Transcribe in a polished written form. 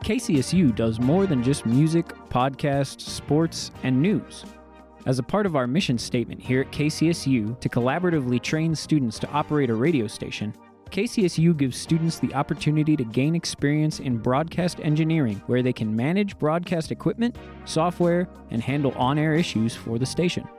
KCSU does more than just music, podcasts, sports, and news. As a part of our mission statement here at KCSU to collaboratively train students to operate a radio station, KCSU gives students the opportunity to gain experience in broadcast engineering, where they can manage broadcast equipment, software, and handle on-air issues for the station.